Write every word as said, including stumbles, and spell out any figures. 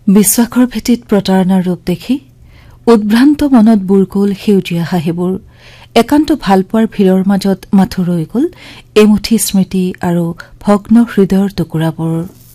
বিশ্বাসৰ ভেটিত প্ৰতাৰণাৰ ৰূপ দেখি উদ্ভ্ৰান্ত মনত বুৰ গ'ল সেউজীয়া হাঁহিবোৰ। একান্ত ভালপোৱাৰ ভিৰৰ মাজত মাথো ৰৈ গ'ল এমুঠি স্মৃতি আৰু ভগ্ন হৃদয়ৰ টুকুৰাবোৰ।